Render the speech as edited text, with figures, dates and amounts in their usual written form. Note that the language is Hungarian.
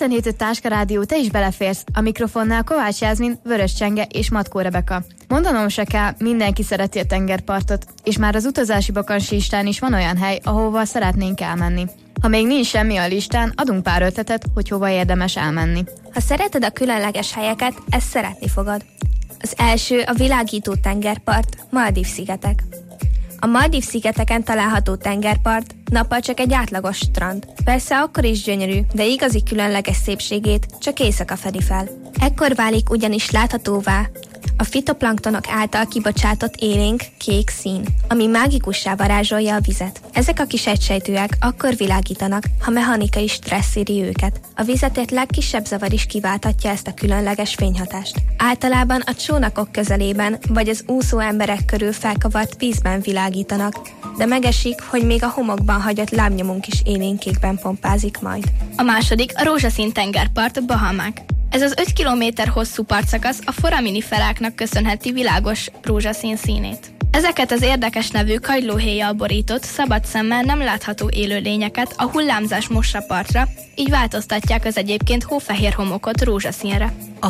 97.5 Táskarádió, te is beleférsz. A mikrofonnál Kovács Jászmin, Vörös Csenge és Matkó Rebeka. Mondanom se kell, mindenki szereti a tengerpartot, és már az utazási bakancs listán is van olyan hely, ahova szeretnénk elmenni. Ha még nincs semmi a listán, adunk pár ötletet, hogy hova érdemes elmenni. Ha szereted a különleges helyeket, ezt szeretni fogod. Az első a világító tengerpart, Maldív-szigetek. A Maldív-szigeteken található tengerpart nappal csak egy átlagos strand. Persze akkor is gyönyörű, de igazi különleges szépségét csak éjszaka fedi fel. Ekkor válik ugyanis láthatóvá a fitoplanktonok által kibocsátott élénk kék szín, ami mágikussá varázsolja a vizet. Ezek a kis egysejtűek akkor világítanak, ha mechanikai stressz éri őket. A vizetért legkisebb zavar is kiválthatja ezt a különleges fényhatást. Általában a csónakok közelében vagy az úszó emberek körül felkavart vízben világítanak, de megesik, hogy még a homokban hagyott lábnyomunk is élénkékben pompázik majd. A második a rózsaszín tengerpart, Bahamák. Ez az 5 kilométer hosszú partszakasz a foraminiferáknak köszönheti világos rózsaszín színét. Ezeket az érdekes nevű kagylóhéjjal borított, szabad szemmel nem látható élőlényeket a hullámzás mossa partra, így változtatják az egyébként hófehér homokot rózsaszínre. A